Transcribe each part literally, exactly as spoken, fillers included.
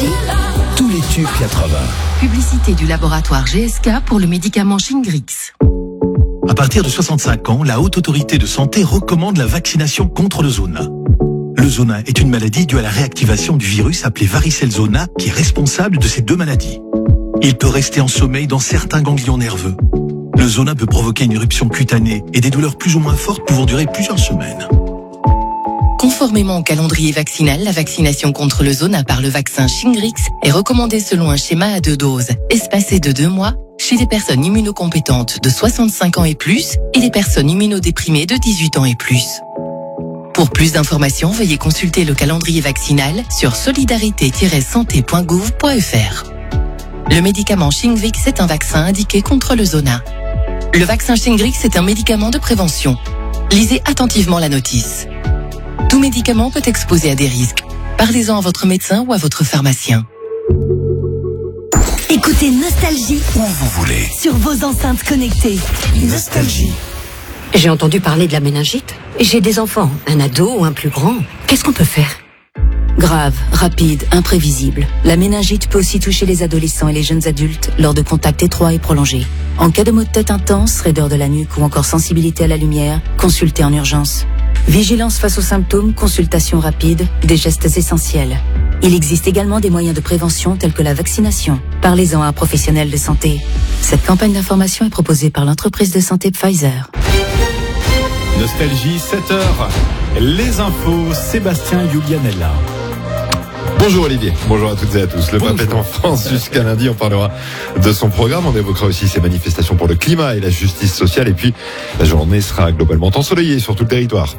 Nostalgie, tous les tubes quatre-vingts. Publicité du laboratoire G S K pour le médicament Shingrix. À partir de soixante-cinq ans, la Haute Autorité de Santé recommande la vaccination contre le zona. Le zona est une maladie due à la réactivation du virus appelé varicelle zona qui est responsable de ces deux maladies. Il peut rester en sommeil dans certains ganglions nerveux. Le zona peut provoquer une éruption cutanée et des douleurs plus ou moins fortes pouvant durer plusieurs semaines. Conformément au calendrier vaccinal, la vaccination contre le zona par le vaccin Shingrix est recommandée selon un schéma à deux doses, espacé de deux mois, chez les personnes immunocompétentes de soixante-cinq ans et plus et les personnes immunodéprimées de dix-huit ans et plus. Pour plus d'informations, veuillez consulter le calendrier vaccinal sur solidarité tiret santé point gouv point f r. Le médicament Shingrix est un vaccin indiqué contre le zona. Le vaccin Shingrix est un médicament de prévention. Lisez attentivement la notice. Tout médicament peut exposer à des risques. Parlez-en à votre médecin ou à votre pharmacien. écoutez Nostalgie Où vous voulez. sur vos enceintes connectées. Nostalgie. J'ai entendu parler de la méningite. J'ai des enfants, un ado ou un plus grand. Qu'est-ce qu'on peut faire ? Grave, rapide, imprévisible. La méningite peut aussi toucher les adolescents et les jeunes adultes lors de contacts étroits et prolongés. En cas de maux de tête intense, raideur de la nuque ou encore sensibilité à la lumière, consultez en urgence. Vigilance face aux symptômes, consultation rapide, des gestes essentiels. Il existe également des moyens de prévention tels que la vaccination. Parlez-en à un professionnel de santé. Cette campagne d'information est proposée par l'entreprise de santé Pfizer. Nostalgie, sept heures. Les infos, Sébastien Julianella. Bonjour Olivier, bonjour à toutes et à tous. Le pape est en France jusqu'à lundi, on parlera de son programme, on évoquera aussi ses manifestations pour le climat et la justice sociale et puis la journée sera globalement ensoleillée sur tout le territoire.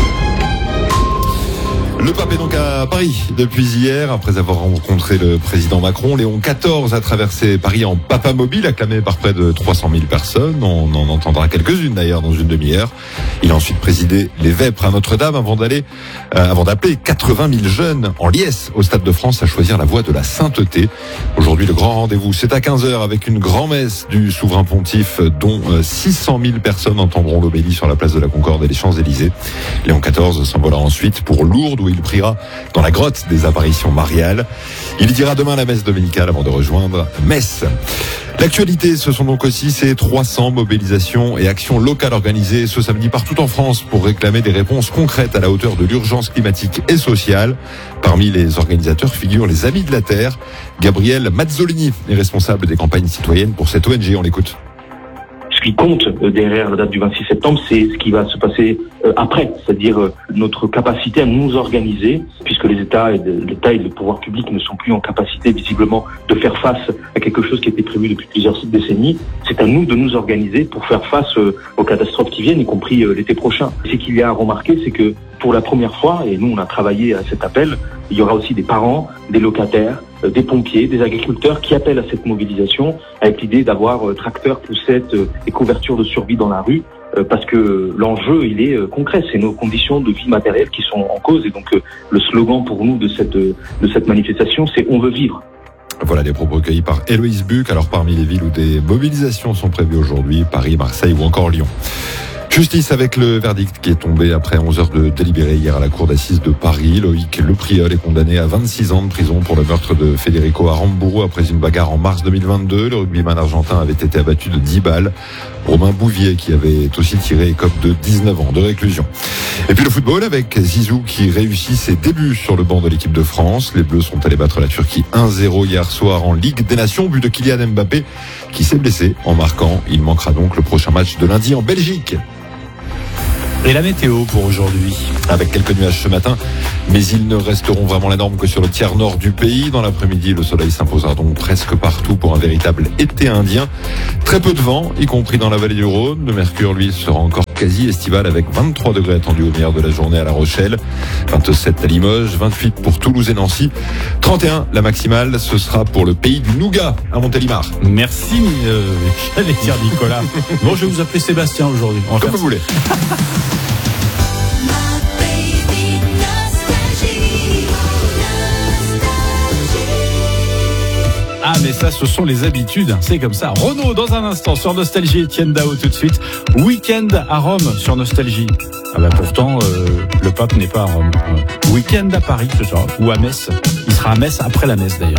Le pape est donc à Paris depuis hier. Après avoir rencontré le président Macron, Léon quatorze a traversé Paris en papa mobile, acclamé par près de trois cent mille personnes. On en entendra quelques-unes d'ailleurs dans une demi-heure. Il a ensuite présidé les Vêpres à Notre-Dame avant d'aller, euh, avant d'appeler quatre-vingt mille jeunes en liesse au Stade de France à choisir la voie de la sainteté. Aujourd'hui, le grand rendez-vous, c'est à quinze heures avec une grand-messe du souverain pontife dont euh, six cent mille personnes entendront l'homélie sur la place de la Concorde et les Champs-Élysées. Léon quatorze s'envolera ensuite pour Lourdes où il priera dans la grotte des apparitions mariales. Il dira demain la messe dominicale avant de rejoindre Metz. L'actualité, ce sont donc aussi ces trois cents mobilisations et actions locales organisées ce samedi partout en France pour réclamer des réponses concrètes à la hauteur de l'urgence climatique et sociale. Parmi les organisateurs figurent les Amis de la Terre. Gabriel Mazzolini est responsable des campagnes citoyennes pour cette O N G. On l'écoute. Ce qui compte derrière la date du vingt-six septembre, c'est ce qui va se passer après, c'est-à-dire notre capacité à nous organiser, puisque les États et l'État et le pouvoir public ne sont plus en capacité visiblement de faire face à quelque chose qui était prévu depuis plusieurs décennies. C'est à nous de nous organiser pour faire face aux catastrophes qui viennent, y compris l'été prochain. Ce qu'il y a à remarquer, c'est que pour la première fois, et nous on a travaillé à cet appel, il y aura aussi des parents, des locataires, des pompiers, des agriculteurs qui appellent à cette mobilisation avec l'idée d'avoir euh, tracteurs, poussettes euh, et couvertures de survie dans la rue euh, parce que l'enjeu il est euh, concret, c'est nos conditions de vie matérielle qui sont en cause et donc euh, le slogan pour nous de cette, euh, de cette manifestation c'est « On veut vivre ». Voilà des propos recueillis par Héloïse Buc. Alors parmi les villes où des mobilisations sont prévues aujourd'hui, Paris, Marseille ou encore Lyon. Justice avec le verdict qui est tombé après onze heures de délibéré hier à la cour d'assises de Paris. Loïc Le Priol est condamné à vingt-six ans de prison pour le meurtre de Federico Aramburu après une bagarre en mars deux mille vingt-deux. Le rugbyman argentin avait été abattu de dix balles. Romain Bouvier qui avait aussi tiré écope de dix-neuf ans de réclusion. Et puis le football avec Zizou qui réussit ses débuts sur le banc de l'équipe de France. Les Bleus sont allés battre la Turquie un zéro hier soir en Ligue des Nations. But de Kylian Mbappé qui s'est blessé en marquant. Il manquera donc le prochain match de lundi en Belgique. Et la météo pour aujourd'hui. Avec quelques nuages ce matin, mais ils ne resteront vraiment la norme que sur le tiers nord du pays. Dans l'après-midi, le soleil s'imposera donc presque partout pour un véritable été indien. Très peu de vent, y compris dans la vallée du Rhône. Le mercure, lui, sera encore quasi estival avec vingt-trois degrés attendus au meilleur de la journée à La Rochelle, vingt-sept à Limoges, vingt-huit pour Toulouse et Nancy, trente et un la maximale, ce sera pour le pays du Nougat à Montélimar. Merci, euh, j'allais dire Nicolas. Bon, je vais vous appeler Sébastien aujourd'hui. Comme vous voulez. Ah mais ça ce sont les habitudes, c'est comme ça. Renaud dans un instant sur Nostalgie, Etienne Dao tout de suite. Week-end à Rome sur Nostalgie. Ah bah pourtant euh, le pape n'est pas à Rome. Week-end à Paris ce soir ou à Metz. Il sera à Metz après la messe d'ailleurs.